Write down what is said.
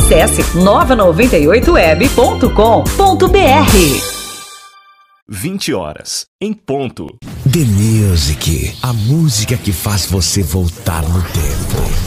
Acesse nova98web.com.br. 20 horas, em ponto. The Music, a música que faz você voltar no tempo.